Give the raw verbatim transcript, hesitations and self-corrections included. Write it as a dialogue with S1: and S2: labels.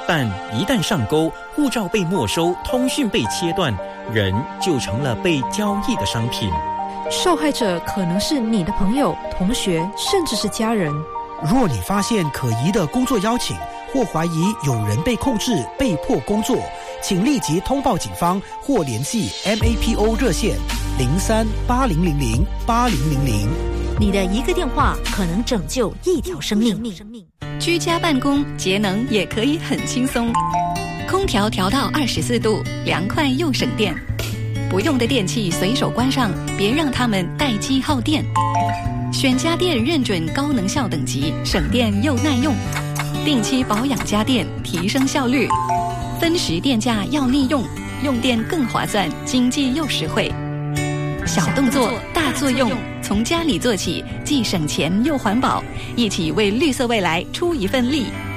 S1: 但一旦上钩，护照被没收，通讯被切断，人就成了被交易的商品。
S2: 受害者可能是你的朋友、同学，甚至是家人。
S3: 若你发现可疑的工作邀请，或怀疑有人被控制、被迫工作，请立即通报警方或联系 M A P O 热线零三八零零零八零零零。
S4: 你的一个电话可能拯救一条生命。
S5: 居家办公节能也可以很轻松，空调调到二十四度，凉快又省电。不用的电器随手关上，别让它们待机耗电。选家电认准高能效等级，省电又耐用。定期保养家电，提升效率。分时电价要利用，用电更划算，经济又实惠。小动作大作用，从家里做起，既省钱又环保，一起为绿色未来出一份力。